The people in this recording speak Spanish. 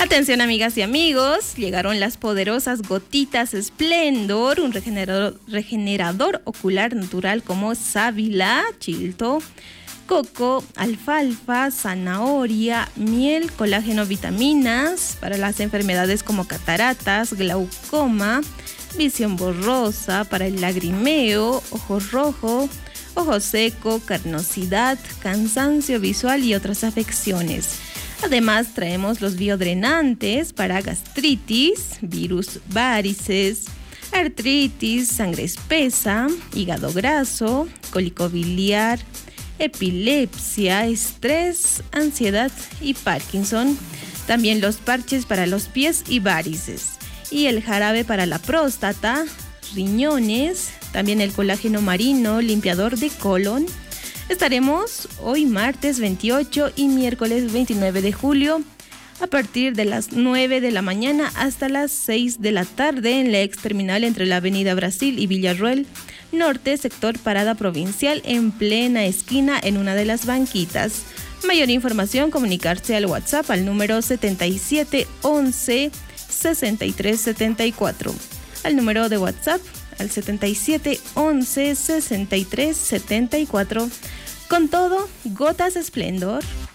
Atención amigas y amigos, llegaron las poderosas gotitas Splendor, un regenerador ocular natural como sábila, chilto, coco, alfalfa, zanahoria, miel, colágeno, vitaminas para las enfermedades como cataratas, glaucoma, visión borrosa, para el lagrimeo, ojo rojo, ojo seco, carnosidad, cansancio visual y otras afecciones. Además, traemos los biodrenantes para gastritis, virus varices, artritis, sangre espesa, hígado graso, cólico biliar, epilepsia, estrés, ansiedad y Parkinson. También los parches para los pies y varices. Y el jarabe para la próstata, riñones, también el colágeno marino, limpiador de colon. Estaremos hoy martes 28 y miércoles 29 de julio a partir de las 9 de la mañana hasta las 6 de la tarde en la ex terminal entre la Avenida Brasil y Villarroel Norte, sector Parada Provincial, en plena esquina en una de las banquitas. Mayor información, comunicarse al WhatsApp al número 7711 6374. Al número de WhatsApp al 7711 6374. Con todo, Gotas Splendor.